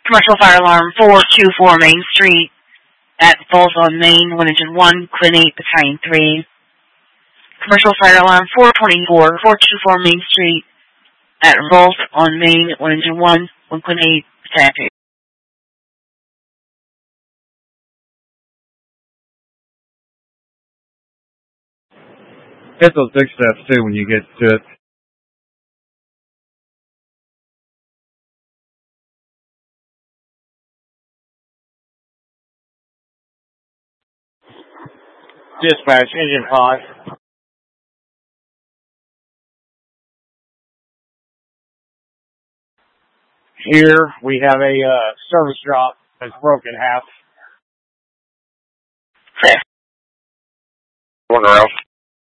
Commercial fire alarm 424 Main Street at both on Main, 1 Engine 1, Quinn 8, Battalion 3. Commercial fire alarm 424 Main Street at both on Main, 1 Engine 1, Quinn 8, Battalion 3. Hit those big steps too when you get to it. Dispatch, Engine 5. Here we have a service drop that's broken half. Corner out.